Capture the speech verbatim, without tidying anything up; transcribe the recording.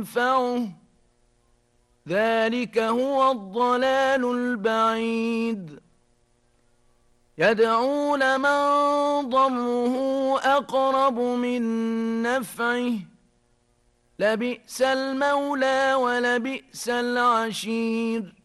ينفعه، ذلك هو الضلال البعيد. يدعو لمن ضره أقرب من نفعه، لبئس المولى ولبئس العشير.